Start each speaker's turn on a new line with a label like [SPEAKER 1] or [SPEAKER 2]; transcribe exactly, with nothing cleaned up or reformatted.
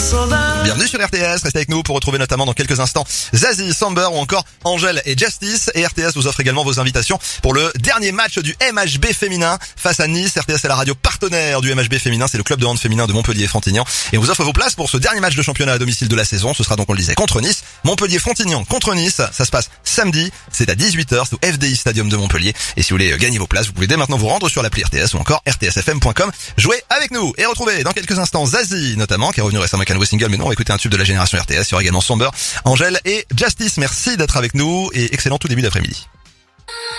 [SPEAKER 1] Bienvenue sur R T S, restez avec nous pour retrouver notamment dans quelques instants Zazie, Samber ou encore Angèle et Justice. Et R T S vous offre également vos invitations pour le dernier match du M H B féminin face à Nice. R T S est la radio partenaire du M H B féminin, c'est le club de hand féminin de Montpellier-Frontignan. Et on vous offre vos places pour ce dernier match de championnat à domicile de la saison. Ce sera donc, on le disait, contre Nice. Montpellier-Frontignan contre Nice, ça se passe samedi, c'est à dix-huit heures, c'est au F D I Stadium de Montpellier. Et si vous voulez gagner vos places, vous pouvez dès maintenant vous rendre sur l'appli R T S ou encore r t s f m point com. Jouez avec nous et retrouvez dans quelques instants Zazie notamment, qui est revenu récemment avec un nouveau single, mais non, on va écouter un tube de la génération R T S. Il y aura également Somber, Angèle et Justice. Merci d'être avec nous et excellent tout début d'après-midi.